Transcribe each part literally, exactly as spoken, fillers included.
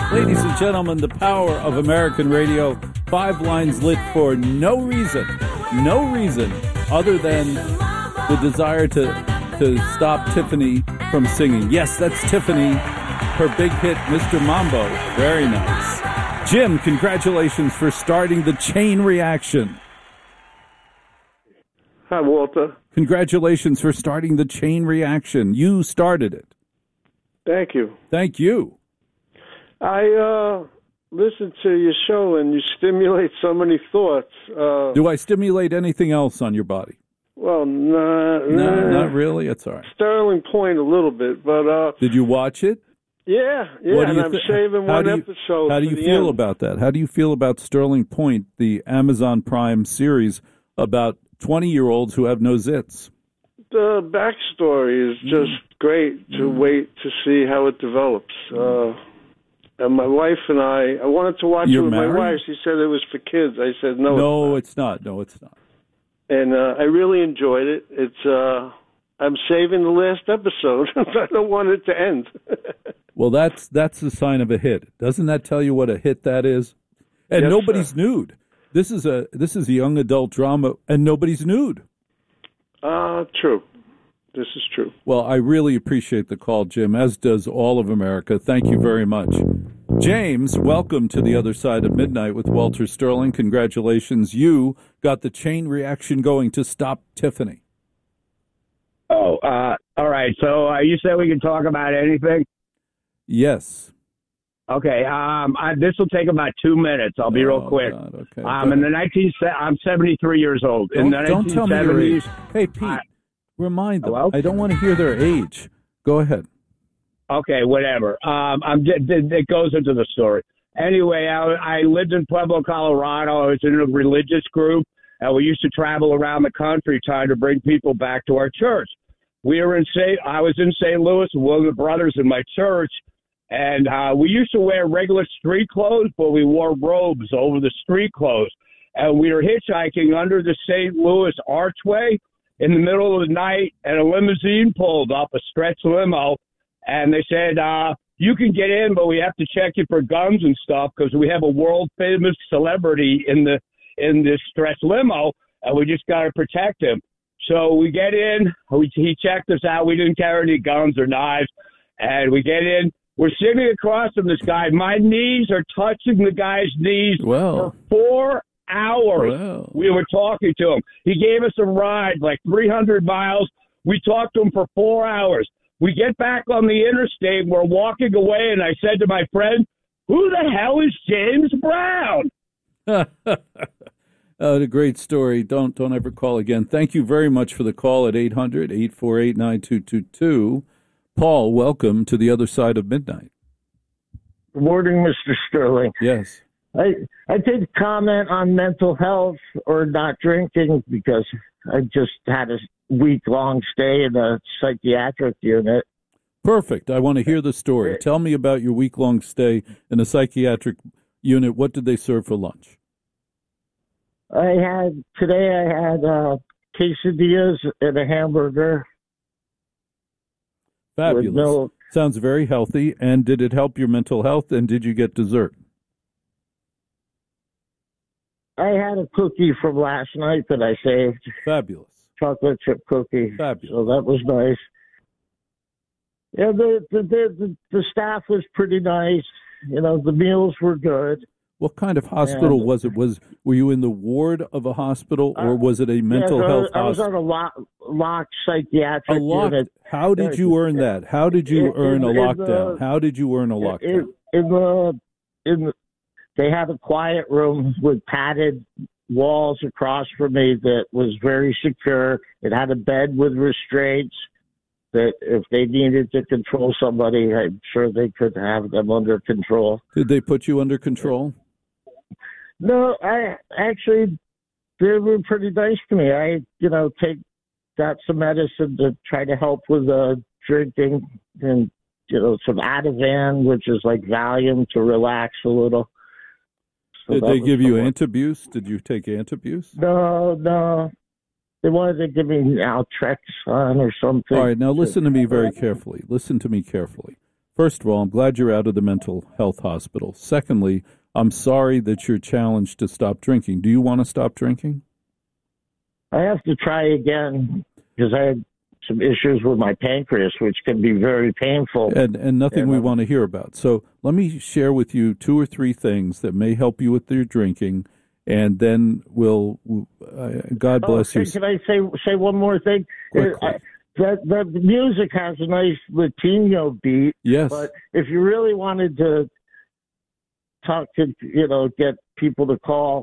Ladies and gentlemen, the power of American radio. Five lines lit for no reason, no reason other than the desire to, to stop Tiffany from singing. Yes, that's Tiffany, her big hit, Mister Mambo. Very nice. Jim, congratulations for starting the chain reaction. Hi, Walter. Congratulations for starting the chain reaction. You started it. Thank you. Thank you. I uh, listen to your show, and you stimulate so many thoughts. Uh, Do I stimulate anything else on your body? Well, nah, No, nah. not really. It's all right. Sterling Point a little bit, but uh, Did you watch it? yeah, yeah. What do And you I'm thi- saving how one do you, episode. How do for you the feel end. about that? How do you feel about Sterling Point, the Amazon Prime series about twenty-year-olds who have no zits? The backstory is just Mm. great to Mm. wait to see how it develops. Uh, and my wife and I, I wanted to watch You're it with married? my wife. She said it was for kids. I said no. No, it's it's not. No, it's not. not. And uh, I really enjoyed it. It's. Uh, I'm saving the last episode. I don't want it to end. Well, that's that's the sign of a hit. Doesn't that tell you what a hit that is? And Yes, nobody's sir. nude. This is a this is a young adult drama, and nobody's nude. Uh, true. This is true. Well, I really appreciate the call, Jim, as does all of America. Thank you very much. James, welcome to the other side of midnight with Walter Sterling. Congratulations. You got the chain reaction going to stop Tiffany. Oh, uh, all right. So uh, you said we can talk about anything? Yes. Okay. Um, I, this will take about two minutes. I'll be real Oh, quick. God, okay. Um, Go in the ahead. nineteen, I'm seventy-three years old. Don't, in the don't tell me your nineteen seventies, age. Hey, Pete, I- remind them. Hello? I don't want to hear their age. Go ahead. Okay, whatever. Um, I'm. It, it goes into the story. Anyway, I, I lived in Pueblo, Colorado. I was in a religious group, and we used to travel around the country trying to bring people back to our church. We were in Saint I was in Saint Louis with one of the brothers in my church, and uh, we used to wear regular street clothes, but we wore robes over the street clothes. And we were hitchhiking under the Saint Louis Archway in the middle of the night, and a limousine pulled up, a stretch limo, and they said, uh, you can get in, but we have to check you for guns and stuff because we have a world-famous celebrity in the in this stretch limo, and we just got to protect him. So we get in. We, he checked us out. We didn't carry any guns or knives. And we get in. We're sitting across from this guy. My knees are touching the guy's knees Well. for four hours. Well. We were talking to him. He gave us a ride, like three hundred miles. We talked to him for four hours. We get back on the interstate. We're walking away, and I said to my friend, who the hell is James Brown? Oh, a great story. Don't don't ever call again. Thank you very much for the call at eight hundred, eight four eight, nine two two two. Paul, welcome to the other side of midnight. Good morning, Mister Sterling. Yes. I I did comment on mental health or not drinking because I just had a week long stay in a psychiatric unit. Perfect. I want to hear the story. Tell me about your week long stay in a psychiatric unit. What did they serve for lunch? I had today. I had uh, quesadillas and a hamburger. Fabulous. With no, Sounds very healthy. And did it help your mental health? And did you get dessert? I had a cookie from last night that I saved. Fabulous. Chocolate chip cookie. Fabulous. So that was nice. Yeah, the the the, the staff was pretty nice. You know, the meals were good. What kind of hospital And- was it? Was were you in the ward of a hospital, or Uh, was it a mental yeah, so health I was hospital? on a lock, locked psychiatric A lock. unit. How did you earn that? How did you In- earn a in lockdown? the- How did you earn a lockdown? In, in the in the, they had a quiet room with padded walls across from me that was very secure. It had a bed with restraints that if they needed to control somebody, I'm sure they could have them under control. Did they put you under control? No, I actually, they were pretty nice to me. I, you know, take got some medicine to try to help with uh, drinking and, you know, some Ativan, which is like Valium to relax a little. So Did that they was give you somewhat- antabuse? Did you take antabuse? No, no. They wanted to give me Naltrexone or something. All right, now listen to me very carefully. Listen to me carefully. First of all, I'm glad you're out of the mental health hospital. Secondly, I'm sorry that you're challenged to stop drinking. Do you want to stop drinking? I have to try again because I had some issues with my pancreas, which can be very painful. And, and nothing and, we um, want to hear about. So let me share with you two or three things that may help you with your drinking, and then we'll, uh, God bless oh, you. Can I say say one more thing? Quick, I, the, the music has a nice Latino beat. Yes. But if you really wanted to talk to, you know, get people to call,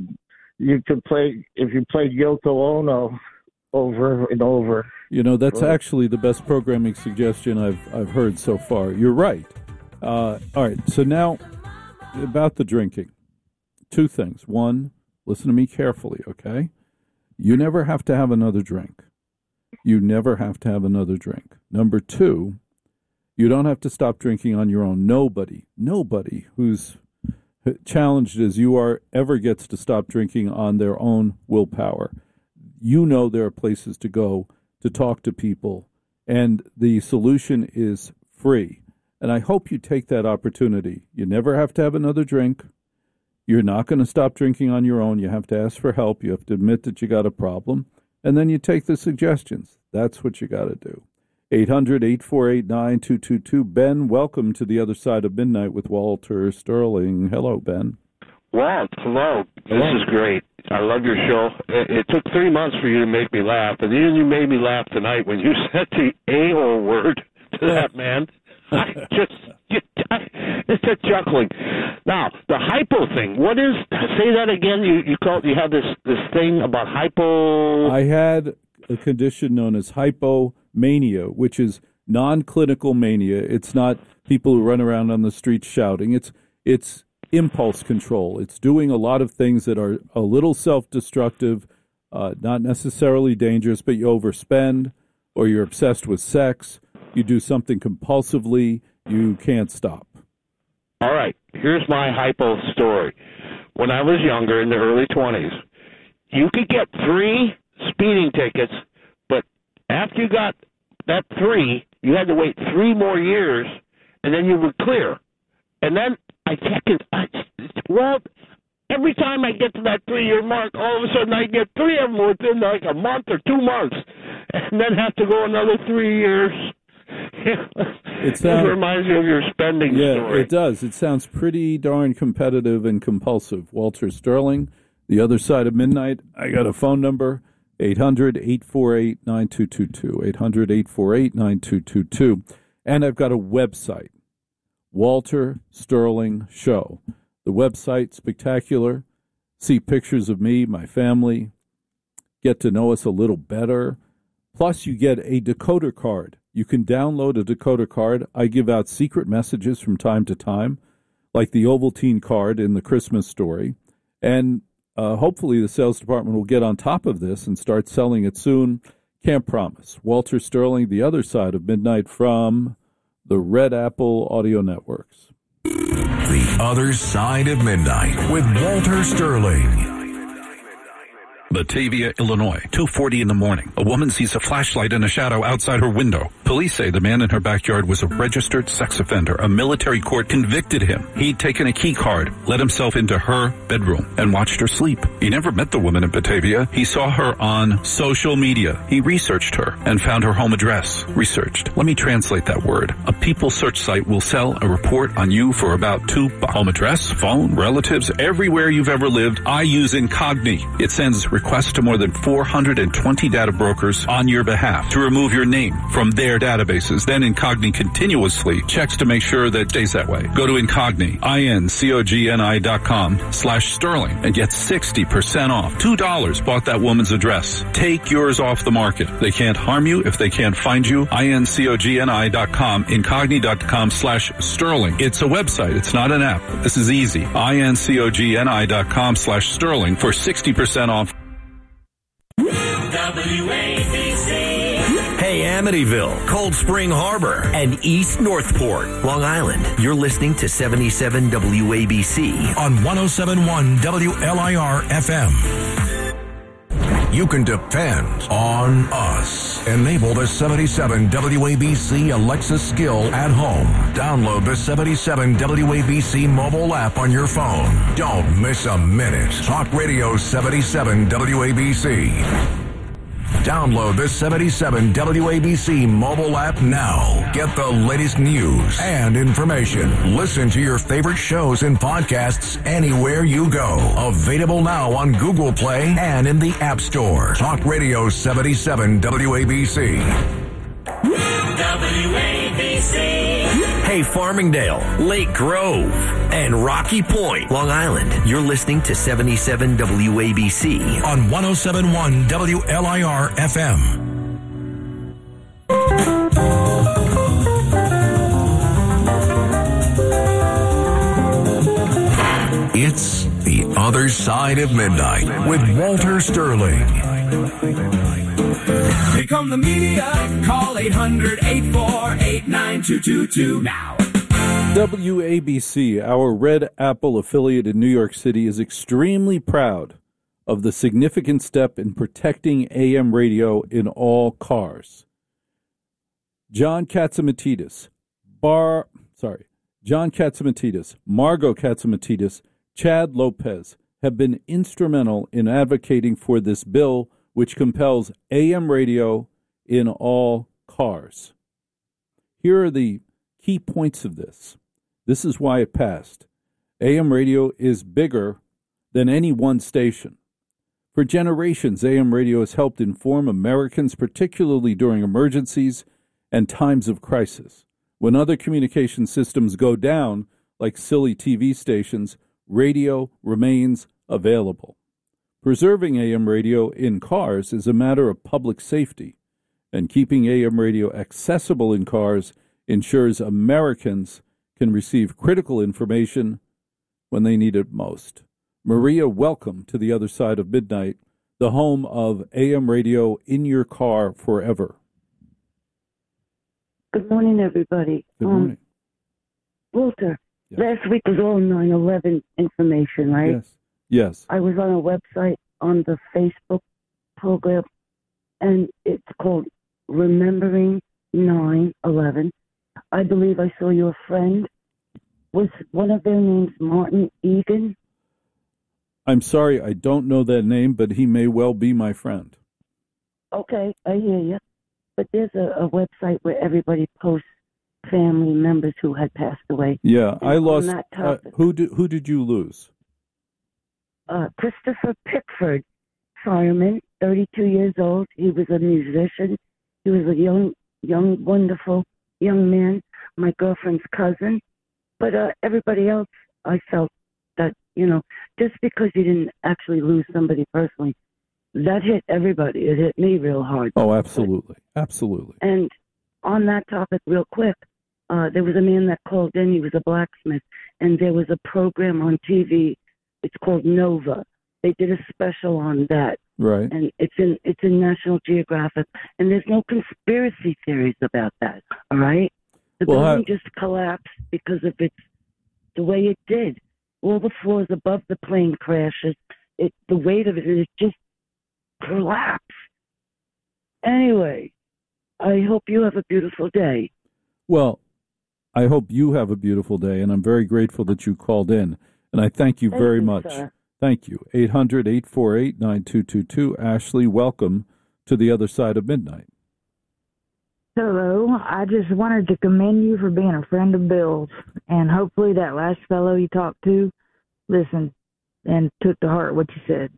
you could play, if you played Yoko Ono over and over. You know, that's actually the best programming suggestion I've I've heard so far. You're right. Uh, all right, so now about the drinking. Two things. One, listen to me carefully, okay? You never have to have another drink. You never have to have another drink. Number two, you don't have to stop drinking on your own. Nobody, nobody who's challenged as you are ever gets to stop drinking on their own willpower. You know there are places to go to talk to people, and the solution is free. And I hope you take that opportunity. You never have to have another drink. You're not going to stop drinking on your own. You have to ask for help. You have to admit that you got a problem, and then you take the suggestions. That's what you got to do. eight hundred, eight four eight, nine two two two. Ben, welcome to the other side of midnight with Walter Sterling. Hello, Ben. Walt, hello. This is great. I love your show. It, it took three months for you to make me laugh, and then you made me laugh tonight when you said the a-hole word to that man. I just, you, I, it's a chuckling. Now, the hypo thing. What is? Say that again. You you call you have this this thing about hypo. I had a condition known as hypomania, which is non-clinical mania. It's not people who run around on the streets shouting. It's it's impulse control. It's doing a lot of things that are a little self-destructive, uh, not necessarily dangerous, but you overspend, or you're obsessed with sex. You do something compulsively, you can't stop. All right, here's my hypo story. When I was younger, in the early twenties, you could get three speeding tickets, but after you got that three, you had to wait three more years, and then you would clear. And then I check it. I, well, every time I get to that three-year mark, all of a sudden I get three of them within like a month or two months, and then have to go another three years. It sounds, reminds you of your spending yeah, story. It does. It sounds pretty darn competitive and compulsive. Walter Sterling, the other side of midnight. I got a phone number, eight hundred, eight four eight, nine two two two, eight hundred, eight four eight, nine two two two. And I've got a website, Walter Sterling Show. The website, spectacular. See pictures of me, my family, get to know us a little better. Plus, you get a decoder card. You can download a decoder card. I give out secret messages from time to time, like the Ovaltine card in the Christmas Story. And uh, hopefully the sales department will get on top of this and start selling it soon. Can't promise. Walter Sterling, the other side of midnight from the Red Apple Audio Networks. The Other Side of Midnight with Walter Sterling. Batavia, Illinois, two forty in the morning. A woman sees a flashlight in a shadow outside her window. Police say the man in her backyard was a registered sex offender. A military court convicted him. He'd taken a key card, let himself into her bedroom, and watched her sleep. He never met the woman in Batavia. He saw her on social media. He researched her and found her home address. Researched. Let me translate that word. A people search site will sell a report on you for about two bucks. Home address, phone, relatives, everywhere you've ever lived. I use Incogni. It sends requests to more than four hundred twenty data brokers on your behalf to remove your name from their databases. Then Incogni continuously checks to make sure that it stays that way. Go to Incogni, I-N-C-O-G-N-I dot com slash Sterling and get sixty percent off. two dollars bought that woman's address. Take yours off the market. They can't harm you if they can't find you. I-N-C-O-G-N-I dot com, Incogni dot com slash Sterling. It's a website. It's not an app. This is easy. I-N-C-O-G-N-I dot com slash Sterling for sixty percent off. W A B C. Hey, Amityville, Cold Spring Harbor, and East Northport, Long Island. You're listening to seventy-seven W A B C on one oh seven point one W L I R F M. you can depend on us. Enable the seventy-seven W A B C Alexa skill at home. Download the seventy-seven W A B C mobile app on your phone. Don't miss a minute. Talk Radio seventy-seven W A B C. Download the seventy-seven W A B C mobile app now. Get the latest news and information. Listen to your favorite shows and podcasts anywhere you go. Available now on Google Play and in the App Store. Talk Radio seventy-seven W A B C. W A B C. Hey, Farmingdale, Lake Grove, and Rocky Point, Long Island. You're listening to seventy-seven W A B C on one oh seven point one W L I R F M. It's The Other Side of Midnight with Walter Sterling. Here come the media. Call eight hundred, eight four eight, nine two two two now. W A B C, our Red Apple affiliate in New York City, is extremely proud of the significant step in protecting A M radio in all cars. John Katzimatidis, Bar, sorry, John Katzimatidis, Margot Katzimatidis, Chad Lopez have been instrumental in advocating for this bill, which compels A M radio in all cars. Here are the key points of this. This is why it passed. A M radio is bigger than any one station. For generations, A M radio has helped inform Americans, particularly during emergencies and times of crisis. When other communication systems go down, like silly T V stations, radio remains available. Preserving A M radio in cars is a matter of public safety, and keeping A M radio accessible in cars ensures Americans can receive critical information when they need it most. Maria, welcome to the Other Side of Midnight, the home of A M radio in your car forever. Good morning, everybody. Good morning. Um, Walter, yes. Last week was all nine eleven information, right? Yes. Yes. I was on a website on the Facebook program, and it's called Remembering nine eleven. I believe I saw your friend. Was one of their names Martin Egan? I'm sorry, I don't know that name, but he may well be my friend. Okay, I hear you. But there's a, a website where everybody posts family members who had passed away. Yeah, and I lost. that Uh, topic, who did who did you lose? uh, Christopher Pickford, fireman, thirty-two years old. He was a musician. He was a young, young, wonderful young man, my girlfriend's cousin. But uh, everybody else, I felt that, you know, just because you didn't actually lose somebody personally, that hit everybody. It hit me real hard. Oh, absolutely. Absolutely. And on that topic, real quick, uh, there was a man that called in. He was a blacksmith, and there was a program on T V. It's called Nova. They did a special on that. Right. And it's in it's in National Geographic, and there's no conspiracy theories about that. All right, the Well, building I- just collapsed because of its the way it did. All the floors above the plane crashes. It the weight of it, it just collapsed. Anyway, I hope you have a beautiful day. Well, I hope you have a beautiful day, and I'm very grateful that you called in, and I thank you Thank very you, much. sir. Thank you. eight hundred, eight four eight, nine two two two. Ashley, welcome to the Other Side of Midnight. Hello. I just wanted to commend you for being a friend of Bill's, and hopefully that last fellow you talked to listened and took to heart what you said.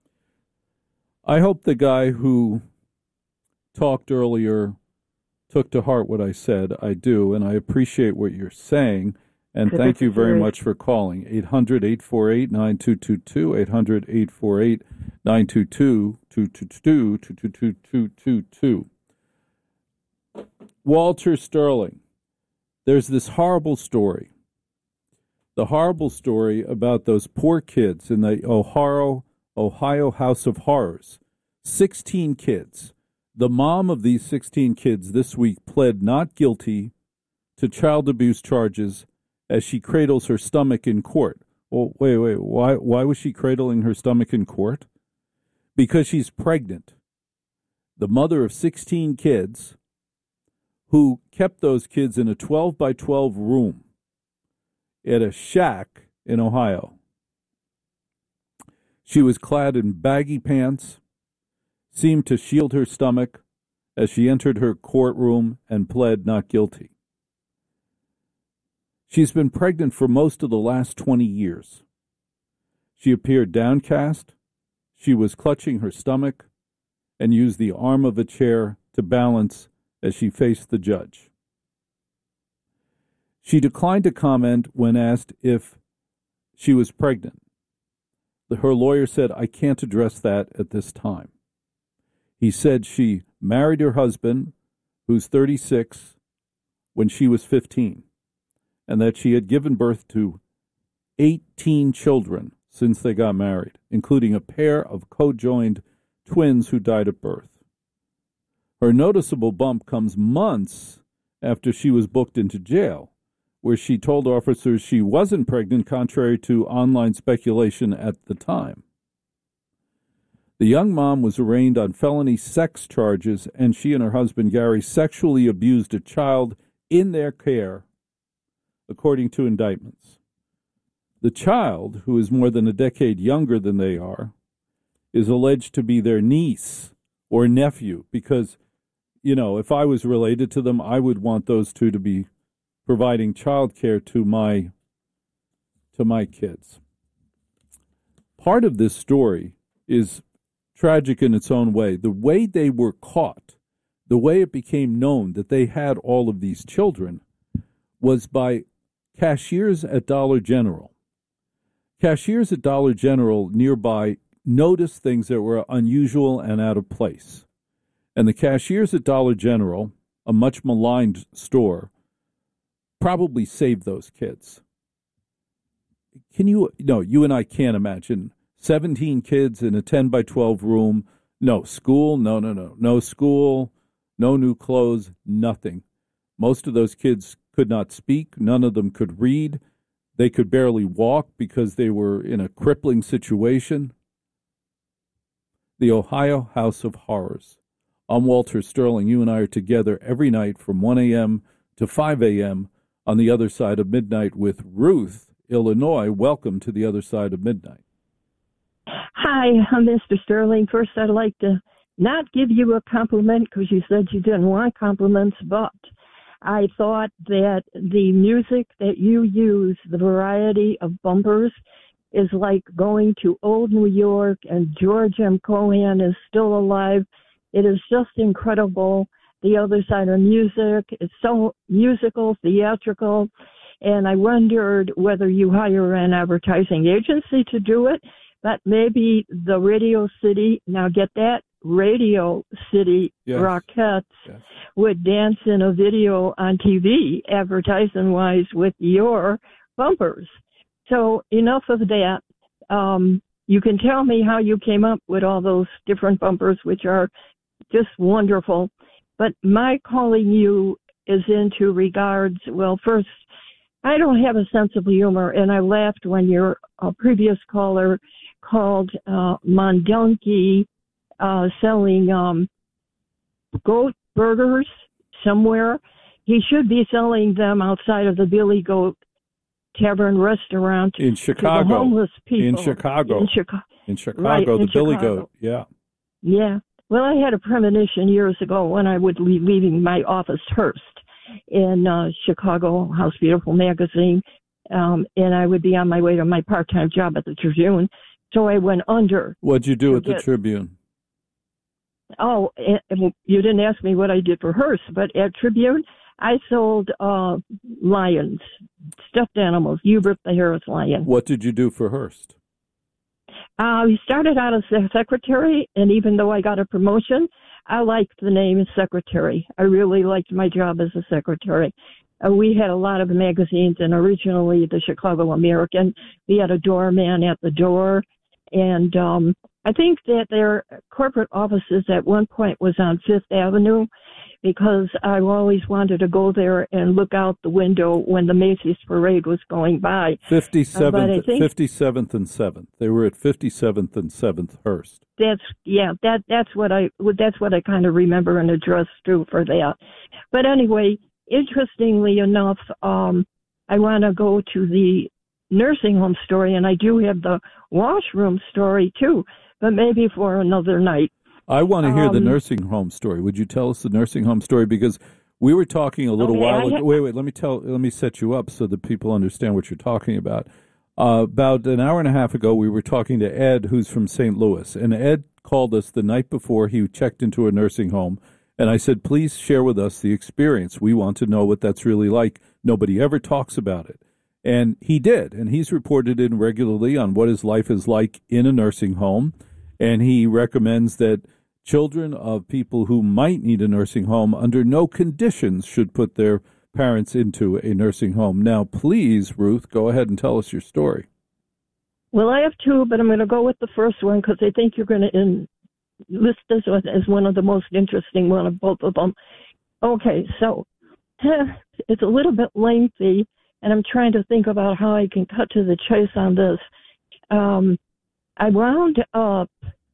I hope the guy who talked earlier took to heart what I said. I do, and I appreciate what you're saying. And Because thank it's you very serious. much for calling. eight hundred, eight four eight, nine two two two, eight hundred, eight four eight, nine two two, two two two, two two two, two two two. Walter Sterling, there's this horrible story. The horrible story about those poor kids in the Ohio, Ohio House of Horrors. sixteen kids. The mom of these sixteen kids this week pled not guilty to child abuse charges as she cradles her stomach in court. Well, wait, wait, why, why was she cradling her stomach in court? because she's pregnant. The mother of sixteen kids who kept those kids in a twelve by twelve room at a shack in Ohio. She was clad in baggy pants, seemed to shield her stomach as she entered her courtroom and pled not guilty. She's been pregnant for most of the last twenty years. She appeared downcast. She was clutching her stomach and used the arm of a chair to balance as she faced the judge. She declined to comment when asked if she was pregnant. Her lawyer said, "I can't address that at this time." He said she married her husband, who's thirty-six, when she was fifteen, and that she had given birth to eighteen children since they got married, including a pair of co-joined twins who died at birth. Her noticeable bump comes months after she was booked into jail, where she told officers she wasn't pregnant, contrary to online speculation at the time. The young mom was arraigned on felony sex charges, and she and her husband, Gary, sexually abused a child in their care, according to indictments. The child, who is more than a decade younger than they are, is alleged to be their niece or nephew, because, you know, if I was related to them, I would want those two to be providing child care to my, to my kids. Part of this story is tragic in its own way. The way they were caught, the way it became known that they had all of these children, was by cashiers at Dollar General. Cashiers at Dollar General nearby noticed things that were unusual and out of place. And the cashiers at Dollar General, a much maligned store, probably saved those kids. Can you, no, you and I can't imagine seventeen kids in a ten by twelve room, no school, no, no, no, no school, no new clothes, nothing. Most of those kids could not speak. None of them could read. They could barely walk because they were in a crippling situation. The Ohio House of Horrors. I'm Walter Sterling. You and I are together every night from one a.m. to five a.m. on the other side of midnight with Ruth, Illinois. Welcome to the other side of midnight. Hi, I'm Mister Sterling. First, I'd like to not give you a compliment because you said you didn't want compliments, but I thought that the music that you use, the variety of bumpers, is like going to old New York, and George M. Cohan is still alive. It is just incredible. The other side of music, it's so musical, theatrical, and I wondered whether you hire an advertising agency to do it, but maybe the Radio City, now get that, Radio City yes. Rockettes yes. would dance in a video on T V, advertising-wise, with your bumpers. So enough of that. Um, you can tell me how you came up with all those different bumpers, which are just wonderful. But my calling you is into regards, well, first, I don't have a sense of humor, and I laughed when your uh, previous caller called uh, Mondunky uh, selling um, goat burgers somewhere. He should be selling them outside of the Billy Goat Tavern restaurant in Chicago. To the homeless people. In Chicago. In, Chica- in Chicago, right, the in Billy Chicago. Goat. Yeah. Yeah. Well, I had a premonition years ago when I would be leaving my office first in uh, Chicago, House Beautiful magazine, um, and I would be on my way to my part-time job at the Tribune. So I went under. What'd you do at get, the Tribune? Oh, and you didn't ask me what I did for Hearst, but at Tribune, I sold uh, lions, stuffed animals, Hubert the Harris lion. What did you do for Hearst? Uh, we started out as a secretary, and even though I got a promotion, I liked the name secretary. I really liked my job as a secretary. Uh, we had a lot of magazines, and originally the Chicago American, we had a doorman at the door, and um, I think that their corporate offices at one point was on Fifth Avenue, because I always wanted to go there and look out the window when the Macy's parade was going by. fifty-seventh, uh, but I think fifty-seventh and seventh. They were at fifty-seventh and seventh Hearst. That's yeah. That that's what I that's what I kind of remember an address too for that. But anyway, interestingly enough, um, I want to go to the nursing home story, and I do have the washroom story too, but maybe for another night. I want to hear um, the nursing home story. Would you tell us the nursing home story? Because we were talking a little okay, while ago. Ha- wait, wait. Let me tell. Let me set you up so that people understand what you're talking about. Uh, about an hour and a half ago, we were talking to Ed, who's from Saint Louis, and Ed called us the night before he checked into a nursing home, and I said, please share with us the experience. We want to know what that's really like. Nobody ever talks about it. And he did, and he's reported in regularly on what his life is like in a nursing home, and he recommends that children of people who might need a nursing home under no conditions should put their parents into a nursing home. Now, please, Ruth, go ahead and tell us your story. Well, I have two, but I'm going to go with the first one because I think you're going to in, list this as one of the most interesting one of both of them. Okay, so it's a little bit lengthy, and I'm trying to think about how I can cut to the chase on this. Um, I wound up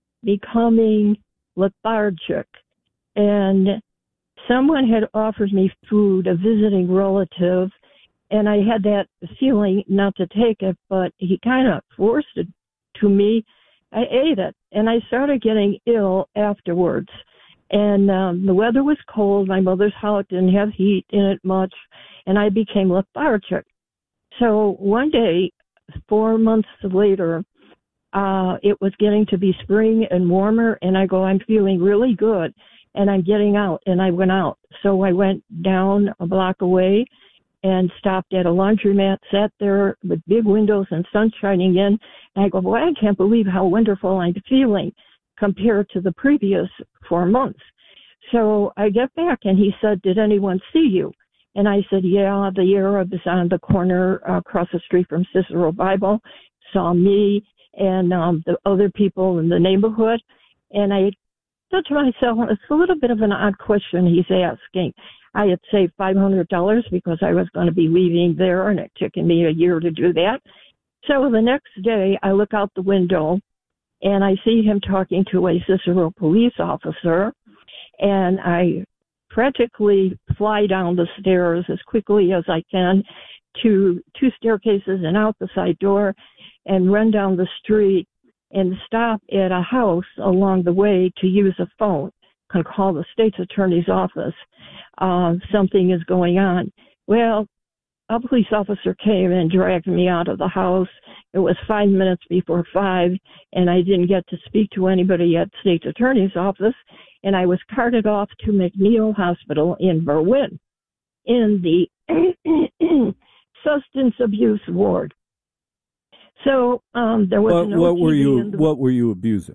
becoming lethargic, and someone had offered me food, a visiting relative, and I had that feeling not to take it, but he kind of forced it to me. I ate it, and I started getting ill afterwards. And um, the weather was cold. My mother's house didn't have heat in it much, and I became lethargic. So one day, four months later, uh, it was getting to be spring and warmer, and I go, I'm feeling really good, and I'm getting out, and I went out. So I went down a block away and stopped at a laundromat, sat there with big windows and sun shining in, and I go, boy, I can't believe how wonderful I'm feeling compared to the previous four months. So I get back, and he said, did anyone see you? And I said, yeah, the Arab is on the corner uh, across the street from Cicero Bible, saw me and um, the other people in the neighborhood. And I thought to myself, it's a little bit of an odd question he's asking. I had saved five hundred dollars because I was going to be leaving there, and it took me a year to do that. So the next day, I look out the window, and I see him talking to a Cicero police officer, and I frantically fly down the stairs as quickly as I can to two staircases and out the side door and run down the street and stop at a house along the way to use a phone, can call the state's attorney's office. Uh, something is going on. Well, a police officer came and dragged me out of the house. It was five minutes before five, and I didn't get to speak to anybody at state's attorney's office, and I was carted off to McNeil Hospital in Berwyn in the substance abuse ward. So um, there was what, no what were T V you in the, what were you abusing?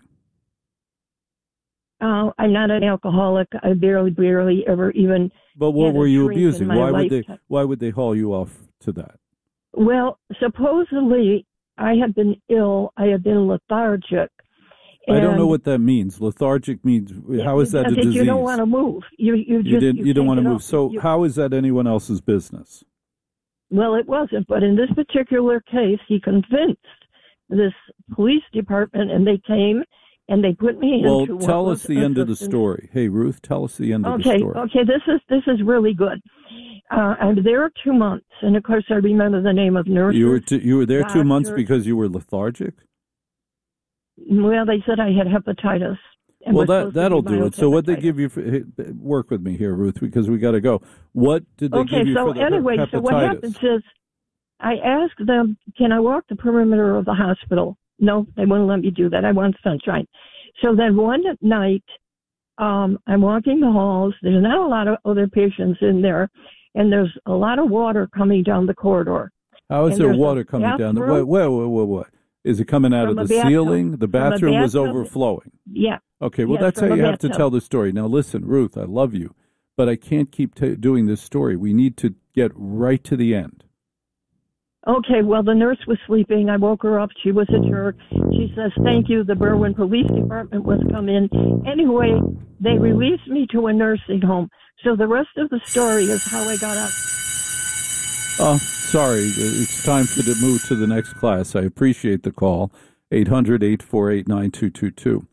Uh, I'm not an alcoholic. I barely, barely ever even. But what had a were you drink abusing? in my Why would they? lifetime. Why would they haul you off to that? Well, supposedly I had been ill. I had been lethargic. I don't know and what that means. Lethargic means how is that a I think disease? you don't want to move. You you just you didn't. You, you don't can't want to get move. up. So You- how is that anyone else's business? Well, it wasn't. But in this particular case, he convinced this police department, and they came and they put me Well, into. what tell was us the end of the assistant- story. Hey, Ruth, tell us the end of the Okay, story. okay, this is this is really good. Uh, I'm there two months, and of course I remember the name of nurses. You were t- you were there two months doctors. because you were lethargic. Well, they said I had hepatitis. and Well, was that supposed to that'll be do it. So, what they hepatitis. give you? For, hey, work with me here, Ruth, because we got to go. What did they Okay, give you so for the anyway, hepatitis? so what happens is I asked them, can I walk the perimeter of the hospital? No, they wouldn't let me do that. I want sunshine. So then one night, um, I'm walking the halls. There's not a lot of other patients in there, and there's a lot of water coming down the corridor. How is And there there's a water coming down? The, wait, bathroom. wait, wait, wait, wait. Is it coming out From of a the bathtub. ceiling? The From a bathroom was bathtub. overflowing. Yeah. Okay, well, Yes, that's how from a you have to bathtub. tell the story. Now, listen, Ruth, I love you, but I can't keep t- doing this story. We need to get right to the end. Okay, well, the nurse was sleeping. I woke her up. She was a jerk. She says, thank you. The Berwyn Police Department was come in. Anyway, they released me to a nursing home. So the rest of the story is how I got up. Oh, sorry. It's time to move to the next class. I appreciate the call. eight hundred, eight four eight, nine two two two.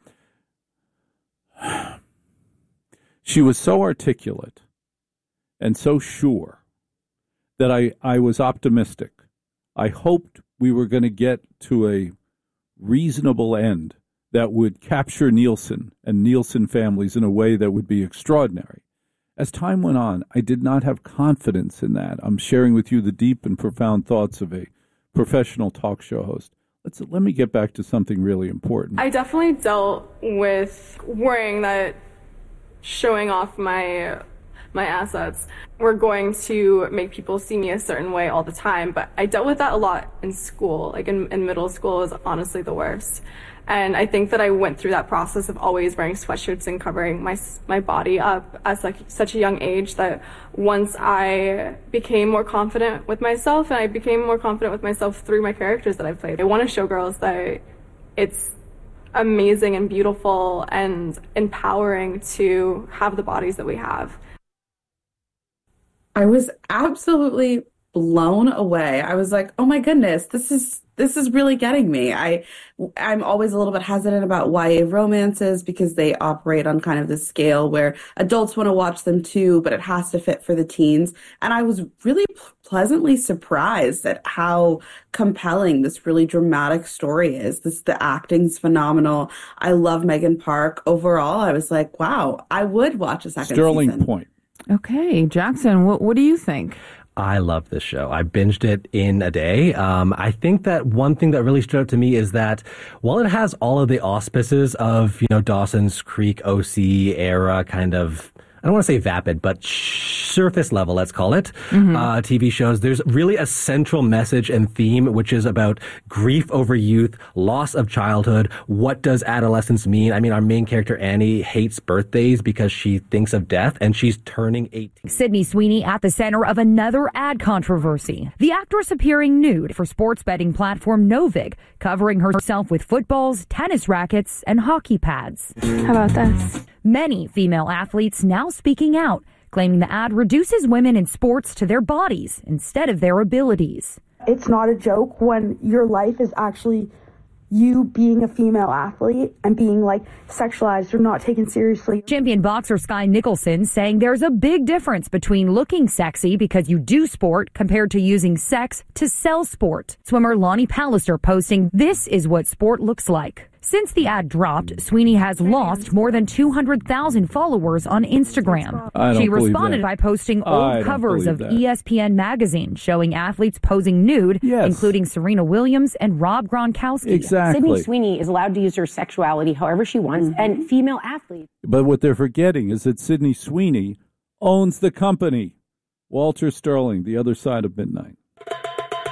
She was so articulate and so sure that I, I was optimistic. I hoped we were going to get to a reasonable end that would capture Nielsen and Nielsen families in a way that would be extraordinary. As time went on, I did not have confidence in that. I'm sharing with you the deep and profound thoughts of a professional talk show host. Let's, let me get back to something really important. I definitely dealt with worrying that showing off my my assets were going to make people see me a certain way all the time. But I dealt with that a lot in school. Like in, in middle school was honestly the worst. And I think that I went through that process of always wearing sweatshirts and covering my my body up at like such a young age that once I became more confident with myself, and I became more confident with myself through my characters that I played. I want to show girls that it's amazing and beautiful and empowering to have the bodies that we have. I was absolutely blown away. I was like, oh my goodness, this is this is really getting me. I, I'm always a little bit hesitant about Y A romances because they operate on kind of this scale where adults want to watch them too, but it has to fit for the teens. And I was really pleasantly surprised at how compelling this really dramatic story is. This, the acting's phenomenal. I love Megan Park. Overall, I was like, wow, I would watch a second Sterling season. point. Okay, Jackson, what what do you think? I love this show. I binged it in a day. Um, I think that one thing that really stood out to me is that while it has all of the auspices of, you know, Dawson's Creek, O C era kind of, I don't want to say vapid, but surface level, let's call it, mm-hmm. uh, T V shows, there's really a central message and theme, which is about grief over youth, loss of childhood. What does adolescence mean? I mean, our main character, Annie, hates birthdays because she thinks of death, and she's turning eighteen. Sydney Sweeney at the center of another ad controversy. The actress appearing nude for sports betting platform Novig, covering herself with footballs, tennis rackets, and hockey pads. How about this? Many female athletes now speaking out, claiming the ad reduces women in sports to their bodies instead of their abilities. It's not a joke when your life is actually you being a female athlete and being like sexualized or not taken seriously. Champion boxer Sky Nicholson saying there's a big difference between looking sexy because you do sport compared to using sex to sell sport. Swimmer Lonnie Pallister posting, "This is what sport looks like." Since the ad dropped, Sweeney has lost more than two hundred thousand followers on Instagram. I don't she believe responded that. by posting I old don't covers of believe that. E S P N magazine showing athletes posing nude, Yes. including Serena Williams and Rob Gronkowski. Exactly. Sydney Sweeney is allowed to use her sexuality however she wants, Mm-hmm. and female athletes. But what they're forgetting is that Sydney Sweeney owns the company. Walter Sterling, The Other Side of Midnight.